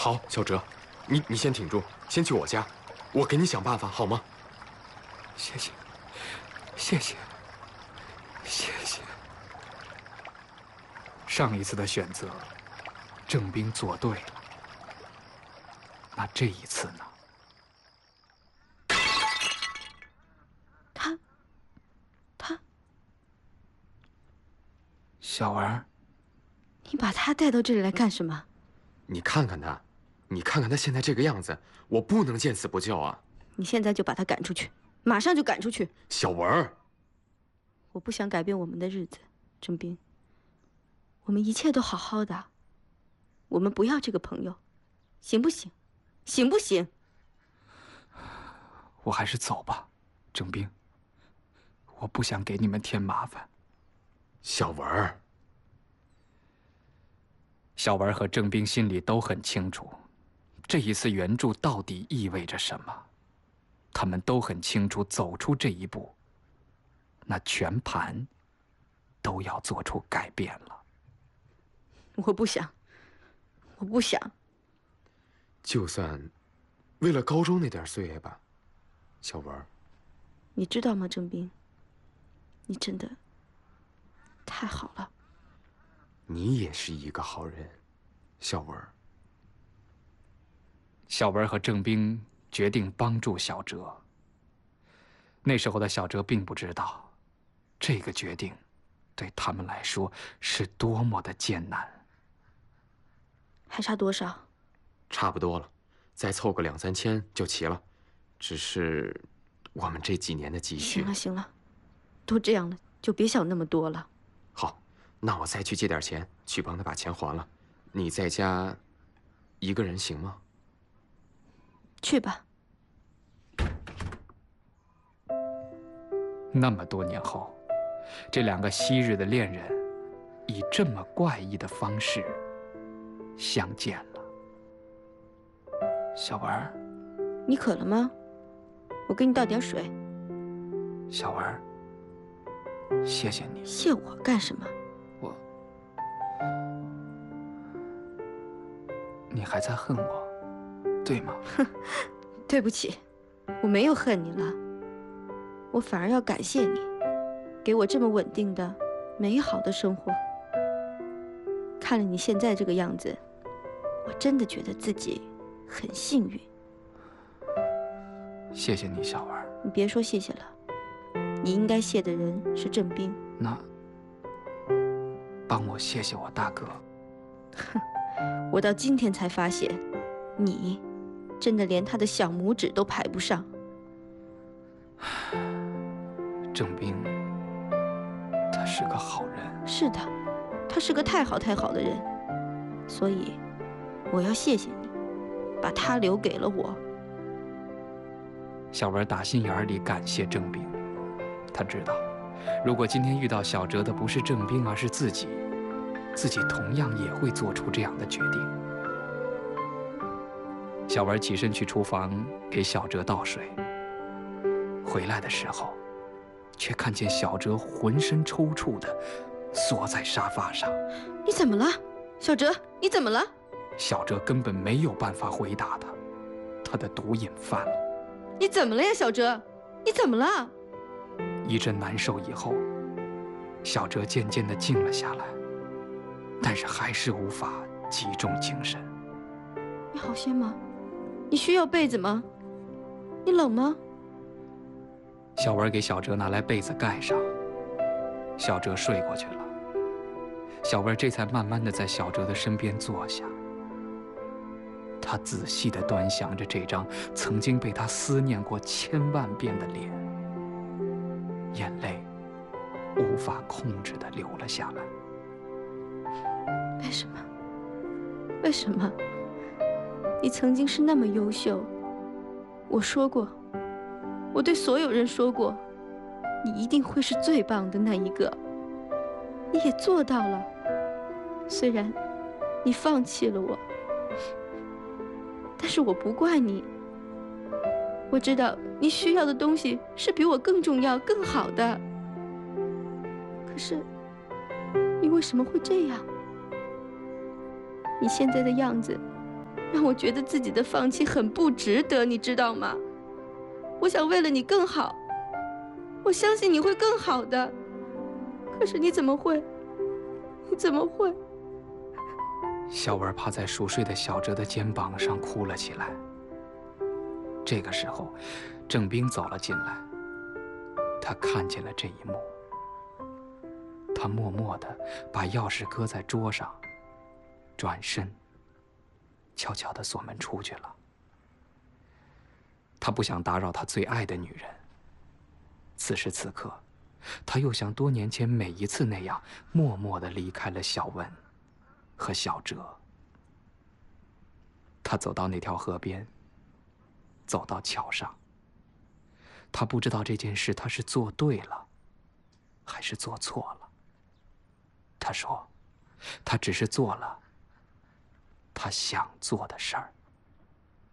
好，小哲，你先挺住，先去我家，我给你想办法，好吗？ 谢谢，谢谢，谢谢。上一次的选择，郑兵做对了。那这一次呢？ 他， 小文， 你把他带到这里来干什么？ 你看看他，你看看他现在这个样子，我不能见死不救啊！ 你现在就把他赶出去，马上就赶出去！ 小文儿， 我不想改变我们的日子，郑兵。我们一切都好好的，我们不要这个朋友，行不行？行不行？ 我还是走吧，郑兵。我不想给你们添麻烦。 小文儿。 小文和郑兵心里都很清楚，这一次援助到底意味着什么。他们都很清楚，走出这一步，那全盘都要做出改变了。 我不想，我不想。 就算为了高中那点岁月吧，小文儿。 你知道吗，郑兵？你真的太好了。 你也是一个好人，小文儿。 小文和郑兵决定帮助小哲。那时候的小哲并不知道，这个决定对他们来说是多么的艰难。 还差多少？ 差不多了，再凑个2、3千就齐了。只是我们这几年的积蓄…… 行了行了，都这样了，就别想那么多了。 好，那我再去借点钱，去帮他把钱还了。你在家一个人行吗？ 去吧。 那么多年后，这2个昔日的恋人，以这么怪异的方式相见了。小文儿， 你渴了吗？我给你倒点水。 小文儿，谢谢你。 谢我干什么？ 你还在恨我，对吗？ 哼，对不起，我没有恨你了，我反而要感谢你，给我这么稳定的、美好的生活。看了你现在这个样子，我真的觉得自己很幸运。 谢谢你，小文。 你别说谢谢了，你应该谢的人是郑兵。 那，帮我谢谢我大哥。 哼，我到今天才发现，你真的连他的小拇指都排不上。 郑兵，他是个好人。 是的，他是个太好太好的人，所以我要谢谢你，把他留给了我。 小文打心眼里感谢郑兵，他知道，如果今天遇到小哲的不是郑兵，而是自己，自己同样也会做出这样的决定。小文起身去厨房给小哲倒水，回来的时候，却看见小哲浑身抽搐的缩在沙发上。 你怎么了，小哲？你怎么了？ 小哲根本没有办法回答他，他的毒瘾犯了。 你怎么了呀，小哲？你怎么了？ 一阵难受以后，小哲渐渐地静了下来，但是还是无法集中精神。 你好些吗？你需要被子吗？你冷吗？ 小文给小哲拿来被子盖上，小哲睡过去了。小文这才慢慢地在小哲的身边坐下。他仔细地端详着这张曾经被他思念过1000万遍的脸，眼泪无法控制地流了下来。 为什么？为什么？你曾经是那么优秀，我说过，我对所有人说过，你一定会是最棒的那一个。你也做到了，虽然你放弃了我，但是我不怪你。我知道你需要的东西是比我更重要、更好的。可是，你为什么会这样？你现在的样子， 让我觉得自己的放弃很不值得，你知道吗？我想为了你更好，我相信你会更好的。可是你怎么会？你怎么会？ 小文趴在熟睡的小哲的肩膀上哭了起来。这个时候，郑冰走了进来，他看见了这一幕。他默默地把钥匙搁在桌上，转身，悄悄地锁门出去了。他不想打扰他最爱的女人。此时此刻，他又像多年前每一次那样，默默地离开了小文和小哲。他走到那条河边，走到桥上。他不知道这件事他是做对了，还是做错了。他说，他只是做了他想做的事儿。